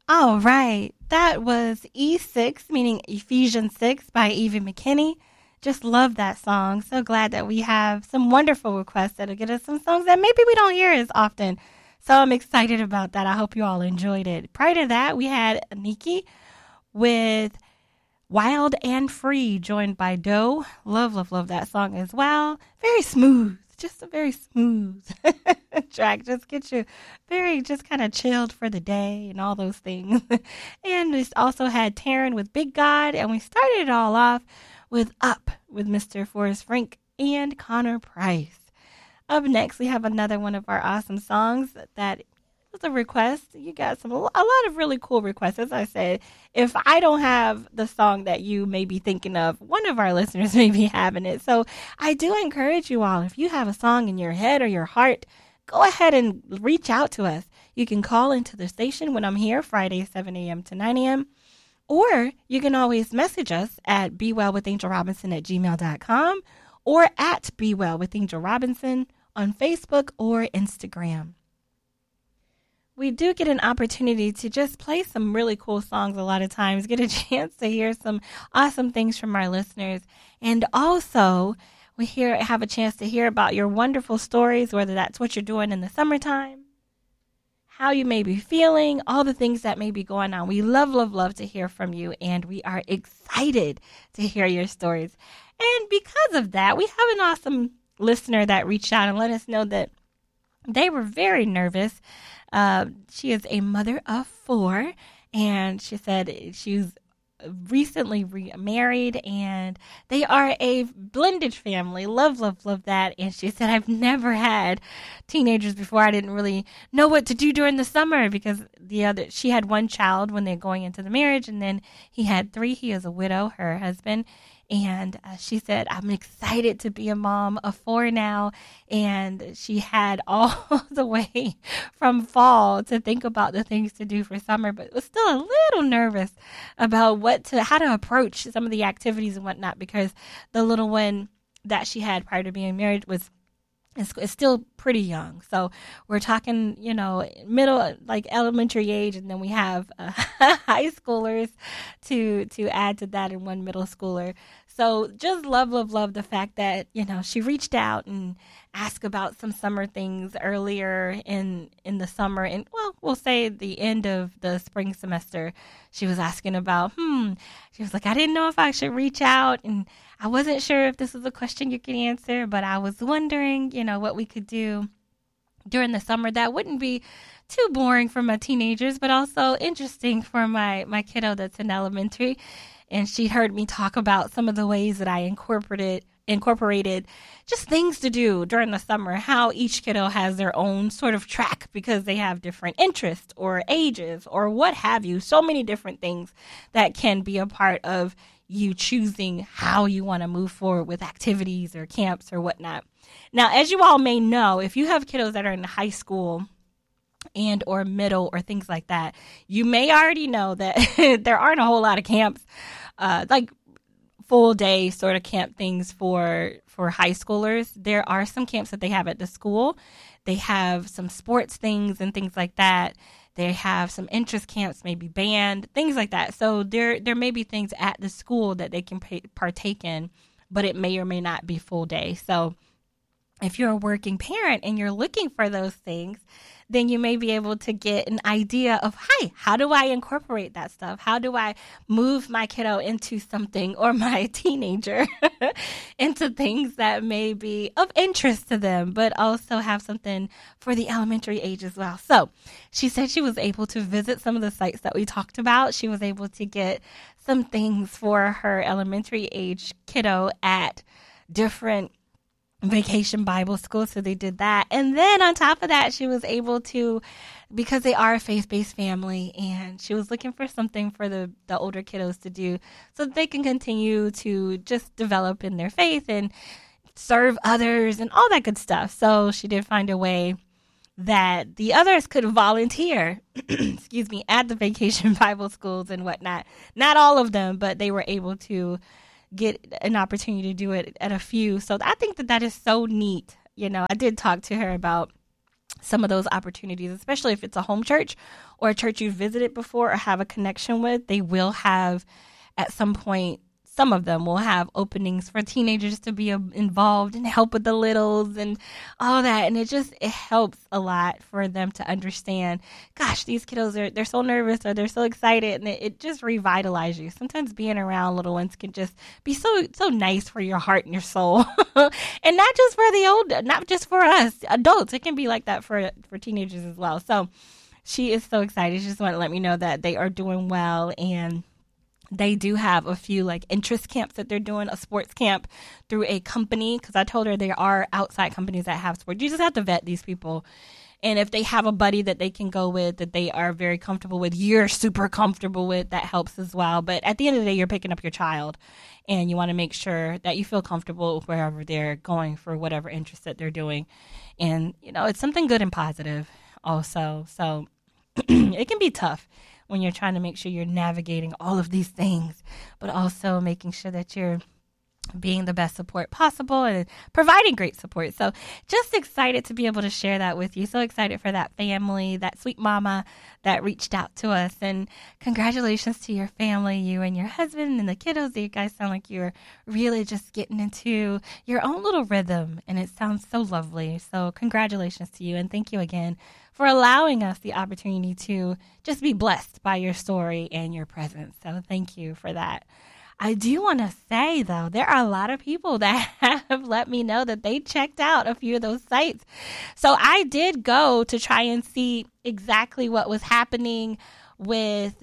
All right. That was E6, meaning Ephesians 6 by Evie McKinney. Just love that song. So glad that we have some wonderful requests that'll get us some songs that maybe we don't hear as often. So I'm excited about that. I hope you all enjoyed it. Prior to that, we had Nikki with Wild and Free, joined by Doe. Love, love, love that song as well. Very smooth. Just a very smooth track. Just get you very just kind of chilled for the day and all those things. And we also had Taryn with Big God. And we started it all off with Up with Mr. Forrest Frank and Connor Price. Up next, we have another one of our awesome songs that was a request. You got a lot of really cool requests. As I said, if I don't have the song that you may be thinking of, one of our listeners may be having it. So I do encourage you all, if you have a song in your head or your heart, go ahead and reach out to us. You can call into the station when I'm here, Friday, 7 a.m. to 9 a.m. Or you can always message us at bewellwithangelrobinson@gmail.com or at bewellwithangelrobinson on Facebook or Instagram. We do get an opportunity to just play some really cool songs a lot of times, get a chance to hear some awesome things from our listeners. And also, we have a chance to hear about your wonderful stories, whether that's what you're doing in the summertime, how you may be feeling, all the things that may be going on. We love, love, love to hear from you, and we are excited to hear your stories. And because of that, we have an awesome listener that reached out and let us know that they were very nervous. She is a mother of 4, and she said she's recently remarried, and they are a blended family. Love, love, love that. And she said, I've never had teenagers before. I didn't really know what to do during the summer because she had one child when they're going into the marriage, and then he had 3. He is a widow, her husband. And she said, I'm excited to be a mom of 4 now. And she had all the way from fall to think about the things to do for summer, but was still a little nervous about how to approach some of the activities and whatnot, because the little one that she had prior to being married is still pretty young. So we're talking, middle, like elementary age, and then we have high schoolers to add to that, and one middle schooler. So just love, love, love the fact that, she reached out and asked about some summer things earlier in the summer. And, we'll say the end of the spring semester, she was asking about, she was like, I didn't know if I should reach out, and I wasn't sure if this was a question you could answer, but I was wondering, what we could do during the summer that wouldn't be too boring for my teenagers, but also interesting for my kiddo that's in elementary. And she heard me talk about some of the ways that I incorporated just things to do during the summer, how each kiddo has their own sort of track because they have different interests or ages or what have you. So many different things that can be a part of you choosing how you want to move forward with activities or camps or whatnot. Now, as you all may know, if you have kiddos that are in high school and or middle or things like that, you may already know that there aren't a whole lot of camps, like full day sort of camp things for high schoolers. There are some camps that they have at the school. They have some sports things and things like that. They have some interest camps, maybe band, things like that. So there may be things at the school that they can partake in, but it may or may not be full day. So if you're a working parent and you're looking for those things, then you may be able to get an idea of, hi, how do I incorporate that stuff? How do I move my kiddo into something, or my teenager into things that may be of interest to them, but also have something for the elementary age as well. So she said she was able to visit some of the sites that we talked about. She was able to get some things for her elementary age kiddo at different Vacation Bible School, so they did that. And then on top of that, she was able to, because they are a faith-based family, and she was looking for something for the older kiddos to do so that they can continue to just develop in their faith and serve others and all that good stuff. So she did find a way that the others could volunteer, excuse me, at the Vacation Bible Schools and whatnot. Not all of them, but they were able to get an opportunity to do it at a few. So I think that is so neat. I did talk to her about some of those opportunities, especially if it's a home church or a church you've visited before or have a connection with. They will have at some point, some of them will have openings for teenagers to be involved and help with the littles and all that. And it helps a lot for them to understand, gosh, these kiddos they're so nervous or they're so excited, and it just revitalizes you. Sometimes being around little ones can just be so nice for your heart and your soul. And not just for the old, not just for us adults. It can be like that for teenagers as well. So she is so excited. She just wanted to let me know that they are doing well, and they do have a few like interest camps that they're doing, a sports camp through a company, because I told her there are outside companies that have sports. You just have to vet these people. And if they have a buddy that they can go with, that they are very comfortable with, you're super comfortable with, that helps as well. But at the end of the day, you're picking up your child, and you want to make sure that you feel comfortable wherever they're going for whatever interest that they're doing. And, it's something good and positive also. So it can be tough when you're trying to make sure you're navigating all of these things, but also making sure that you're being the best support possible and providing great support. So just excited to be able to share that with you. So excited for that family, that sweet mama that reached out to us. And congratulations to your family, you and your husband and the kiddos. You guys sound like you're really just getting into your own little rhythm, and it sounds so lovely. So congratulations to you, and thank you again for allowing us the opportunity to just be blessed by your story and your presence. So thank you for that. I do want to say, though, there are a lot of people that have let me know that they checked out a few of those sites. So I did go to try and see exactly what was happening with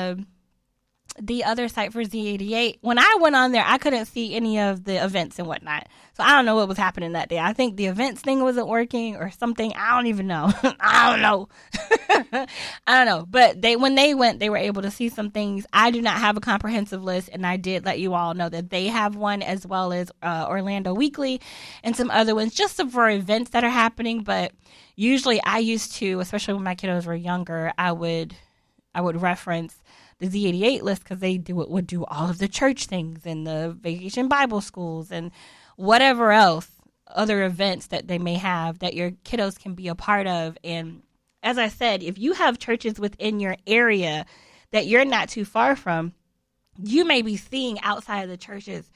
the other site for Z88. When I went on there, I couldn't see any of the events and whatnot. So I don't know what was happening that day. I think the events thing wasn't working or something. I don't even know. I don't know. I don't know. But when they went, they were able to see some things. I do not have a comprehensive list, and I did let you all know that they have one, as well as Orlando Weekly and some other ones just for events that are happening. But usually I used to, especially when my kiddos were younger, I would reference the Z88 list, because they would do all of the church things and the vacation Bible schools and whatever else, other events that they may have that your kiddos can be a part of. And as I said, if you have churches within your area that you're not too far from, you may be seeing outside of the churches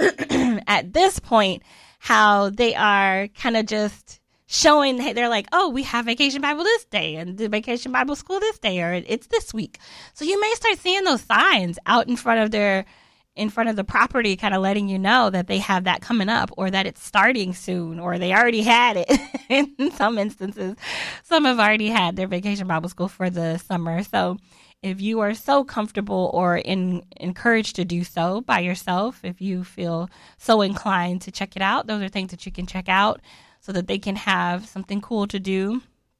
at this point how they are kind of just showing, they're like, oh, we have Vacation Bible this day and the Vacation Bible School this day, or it's this week. So you may start seeing those signs out in front of the property, kind of letting you know that they have that coming up, or that it's starting soon, or they already had it. In some instances, some have already had their Vacation Bible School for the summer. So if you are so comfortable or encouraged to do so by yourself, if you feel so inclined to check it out, those are things that you can check out, so that they can have something cool to do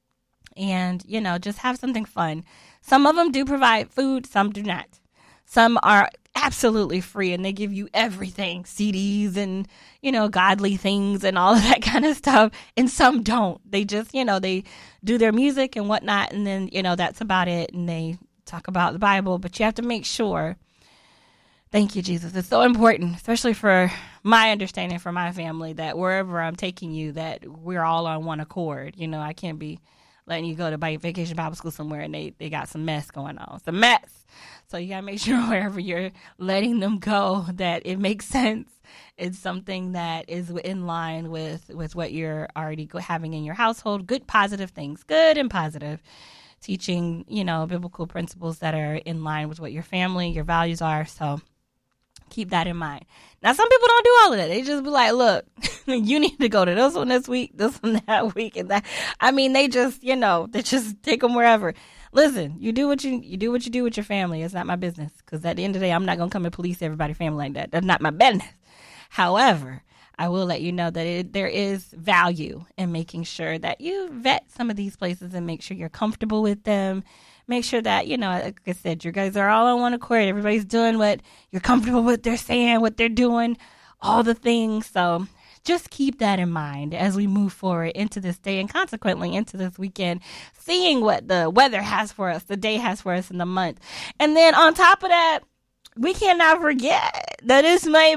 and, just have something fun. Some of them do provide food, some do not. Some are absolutely free, and they give you everything, CDs and, godly things and all of that kind of stuff. And some don't. They just, they do their music and whatnot, and then, that's about it. And they talk about the Bible, but you have to make sure. Thank you, Jesus. It's so important, especially for my understanding, for my family, that wherever I'm taking you, that we're all on one accord. I can't be letting you go to Vacation Bible School somewhere and they got some mess going on. It's a mess. So you got to make sure wherever you're letting them go that it makes sense. It's something that is in line with what you're already having in your household. Good, positive things. Good and positive. Teaching, biblical principles that are in line with what your family, your values are. So keep that in mind. Now, some people don't do all of that. They just be like, look, you need to go to this one this week, this one that week, and that. I mean, they just, they just take them wherever. Listen, you do what you do with your family. It's not my business, because at the end of the day, I'm not going to come and police everybody's family like that. That's not my business. However, I will let you know that there is value in making sure that you vet some of these places and make sure you're comfortable with them. Make sure that, like I said, you guys are all on one accord. Everybody's doing what you're comfortable with. They're saying what they're doing, all the things. So just keep that in mind as we move forward into this day, and consequently into this weekend, seeing what the weather has for us, the day has for us in the month. And then on top of that, we cannot forget that it's my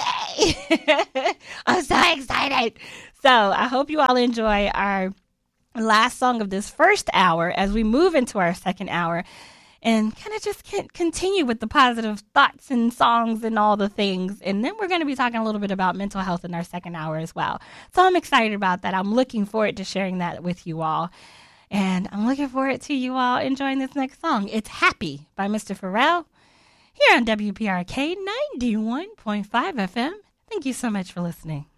birthday. I'm so excited. So I hope you all enjoy our last song of this first hour as we move into our second hour and kind of just continue with the positive thoughts and songs and all the things. And then we're going to be talking a little bit about mental health in our second hour as well. So I'm excited about that. I'm looking forward to sharing that with you all. And I'm looking forward to you all enjoying this next song. It's Happy by Mr. Pharrell here on WPRK 91.5 FM. Thank you so much for listening.